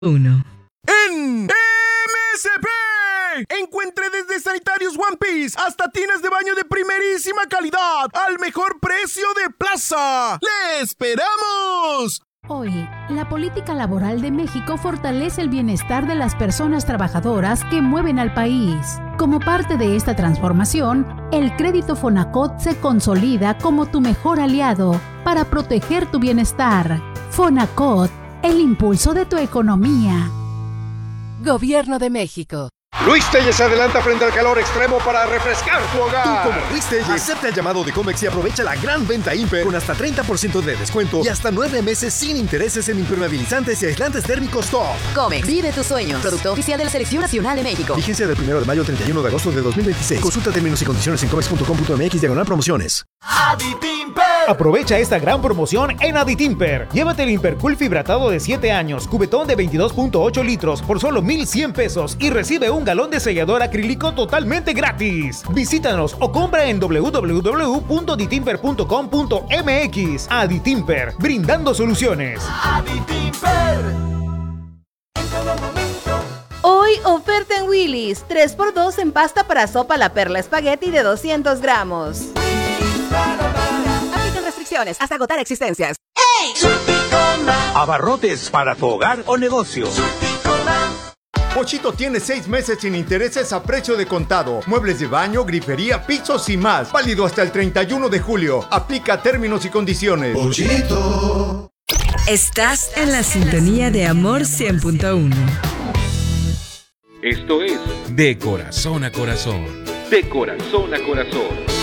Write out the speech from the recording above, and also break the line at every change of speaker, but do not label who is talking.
1.
En MSP. Encuentre desde sanitarios One Piece hasta tinas de baño de primerísima calidad al mejor precio de plaza. ¡Le esperamos!
Hoy, la política laboral de México fortalece el bienestar de las personas trabajadoras que mueven al país. Como parte de esta transformación, el crédito Fonacot se consolida como tu mejor aliado para proteger tu bienestar. Fonacot, el impulso de tu economía.
Gobierno de México.
Luis Telles se adelanta frente al calor extremo para refrescar tu hogar.
Tú, como Luis Telles, acepta el llamado de Comex y aprovecha la gran venta Imper con hasta 30% de descuento y hasta 9 meses sin intereses en impermeabilizantes y aislantes térmicos top.
Comex, vive tus sueños. Producto oficial de la Selección Nacional de México.
Vigencia del 1 de mayo al 31 de agosto de 2026. Consulta términos y condiciones en comex.com.mx/promociones.
Aditimper. Aprovecha esta gran promoción en Aditimper. Llévate el Impercool fibratado de 7 años, cubetón de 22.8 litros por solo 1,100 pesos y recibe un galón de sellador acrílico totalmente gratis. Visítanos o compra en www.aditimper.com.mx. Aditimper, brindando soluciones.
Aditimper. Hoy oferta en Willy's, 3x2 en pasta para sopa La Perla Espagueti de 200 gramos.
Aplican restricciones hasta agotar existencias.
¡Hey!
Abarrotes para tu hogar o negocio.
Pochito tiene 6 meses sin intereses a precio de contado. Muebles de baño, grifería, pisos y más. Válido hasta el 31 de julio. Aplica términos y condiciones.
Pochito. Estás en la sintonía de Amor 100.1.
Esto es De Corazón a Corazón. De Corazón a Corazón.